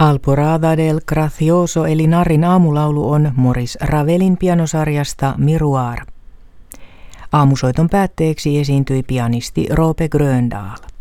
Alborada del Gracioso eli Narrin aamulaulu on Maurice Ravelin pianosarjasta Miroir. Aamusoiton päätteeksi esiintyi pianisti Roope Gröndahl.